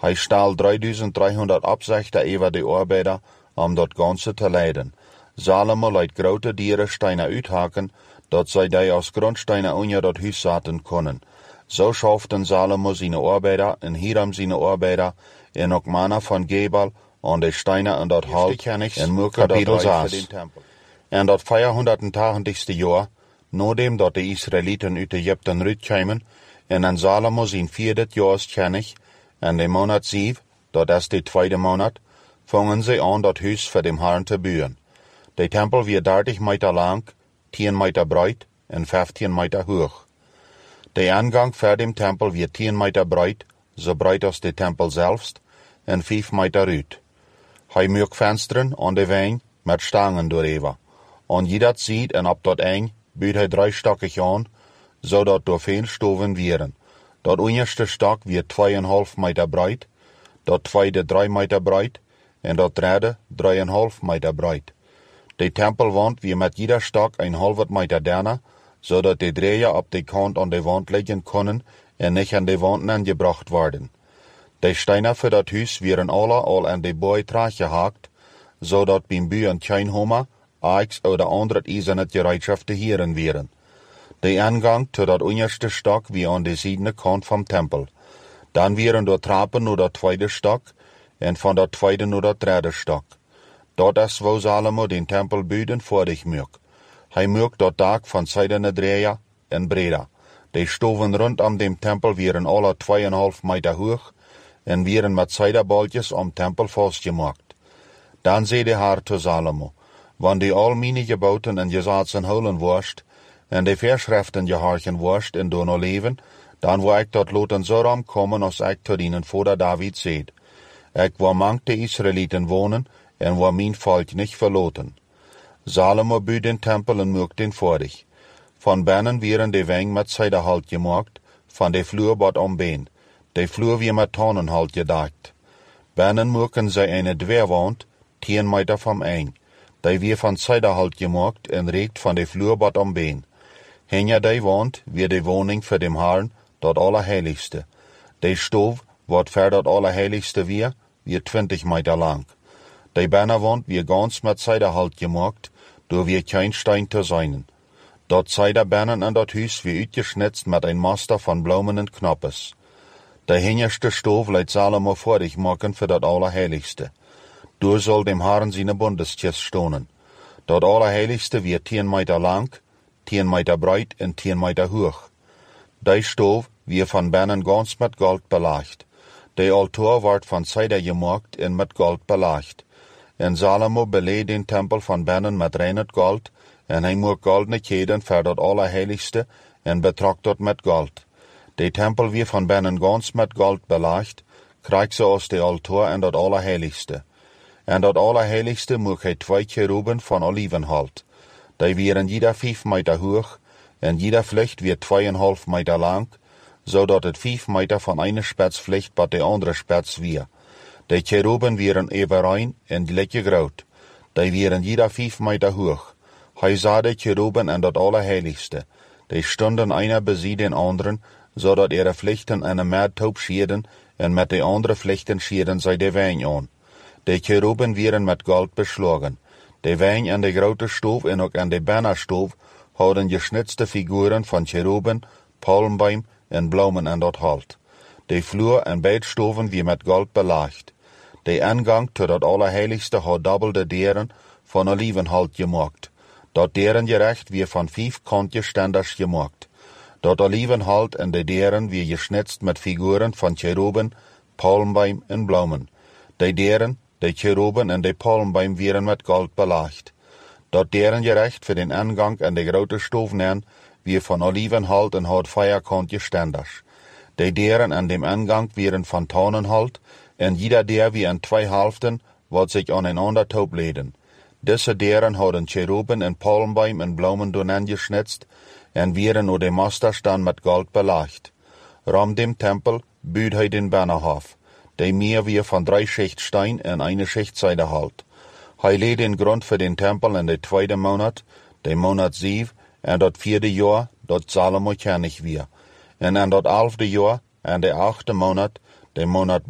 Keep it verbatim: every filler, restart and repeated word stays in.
Hij staal drieduizend driehonderd opzichten over de arbeider om dat ganze te leiden. Salomo liet grote dierensteinen uithaken, dat zij die als grondsteinen onder dat huis zaten konden. Zo schaften Salomo zijn arbeider en Hiram zijn arbeider en ook mannen van Gebal aan de steinen en dat halt en Mulka kapitel zes. En dat vierhonderdtachtigste jaar, nadat dat de Israëlieten uit Egypte uitkwamen, en aan Salomo zijn vierde jaarskennig, en de maand zeven, dat is de tweede maand, vangen ze aan dat huis voor de Herren te bouwen. De tempel weer dertig meter lang, tien meter breed en vijftien meter hoog. De ingang voor de tempel weer tien meter breed, zo breed als de tempel zelfs, en vijf meter uit. Hij maakt vensteren aan de wang met stangen dooreven. Aan jeder zijde en op dat eind bouwt hij driestokkig aan, zodat er veel stoven wieren. Dat onderste stok weer tweeënhalf meter breed, dat tweede drie meter breed en dat derde drieënhalf meter breed. De tempelwand weer met jeder stok een halve meter derne, zodat de drieën op de kant aan de wand liggen konden en niet aan de wand aangebracht worden. De stenen voor dat huis werden alle al aan de boy terechtgehakt, zodat bij bouwen geen homer, aaks of andere ijzeren gereedschap te heren werden. De ingang tot dat onderste stok weer aan de zijde kant van tempel. Dan werden er trappen naar dat tweede stok en van dat tweede naar dat derde stok. Dat is waar Salomo den tempel bouwden voordig maakt. Hij maakt dat dak van zijdene drieën en breder. De stoven rondom de tempel werden alle tweeënhalf meter hoog en werden met zijdebaltjes om tempel vastgemaakt. Dan zei de Heer tot Salomo, wanneer al mijn geboten en gesetzen holen worst, en de verschriften gehoorgen worst en door leven, dan wil ik dat laten zo ram komen als ik tot ihnen vader David zei. Ik wil mank de Israëlieten wonen en wil mijn volk niet verlaten. Salomo bouwt den tempel en maakt den voordig. Van binnen werden de wang met zijderhout gemaakt, van de vloerbad ombeen. De vloer weer met tannenhout gedekt. Binnen maken zij een dwerwand, tien meter van eind. Die weer van zijderhout gemaakt en reikt van de vloerbad ombeen. Hinder die wand weer de woning voor de Herren, dat Allerheiligste. De stoof, wat voor dat Allerheiligste weer, weer twintig meter lang. De binnenwand weer gans met zijderhout gemaakt, door weer geen steen te zijn. Dat zijderbinnen en dat huis weer uitgesnitst met een master van bloemen en knoppes. De hinderste stoof liet Salomo voordig maken voor dat Allerheiligste. Door zal dem Herren zijn bundeskist stonen. Dat Allerheiligste weer tien meter lang, tien meter breed en tien meter hoog. Die stoof weer van binnen gans met goud belegd. De altaar wordt van zijde gemaakt en met goud belegd. En Salomo beleed den tempel van binnen met rein goud, en hij maakt goldene keden voor dat Allerheiligste en betrakt dat met goud. De tempel weer van binnen gans met goud belegd, krijgt zoals de altaar en dat Allerheiligste. En dat Allerheiligste maakt hij twee cheruben van olivenhout. Die wieren jeder vijf meter hoog, en jeder vlecht weer tweeënhalf meter lang, zodat het vijf meter van een spits vlecht bij de andere spits weer. De cheruben wieren overeen en gelijk groot. Die wieren jeder vijf meter hoog. Hij zag de cheruben en dat Allerheiligste. Die stonden einer bezien den anderen, zodat ihre vlechten en een meertoop scheren, en met de andere vlechten scheren zij de wijn aan. De cheruben wieren met goud beslagen. De wijn en de grote stoof en ook aan de bannerstoof houden gesnitste figuren van cheruben, palmboom en bloemen en dat hout. De vloer en beidstoven weer met goud belegd. De ingang tot dat Allerheiligste had dubbelde deuren van olivenhout gemaakt. Dat deurengerecht weer van vijf kantjes stenders gemaakt. Dat olivenhout en de deuren weer gesnitst met figuren van cheruben, palmboom en bloemen. De deuren, de cheruben en de palmboom werden met goud belegd. Dat deurengerecht voor de ingang en de grote stoofnen weer van olivenhout en had vierkantjes stenders. De deuren en de ingang werden van tannenhout en jeder deur weer in twee helften wat zich aan een ander toop leden. Deze deuren hadden cheruben en palmboom en bloemen doorheen gesnitst en werden door de masters dan met goud belegd. Rom dem tempel bouwde hij den binnenhof. De meer weer van drie schicht steen en een schicht zijderhout. Hij leed den grond voor den tempel in de tweede maand, de maand zeven, en dat vierde jaar, dat Salomo kennig weer. En in dat elfde jaar, en de achte maand, de maand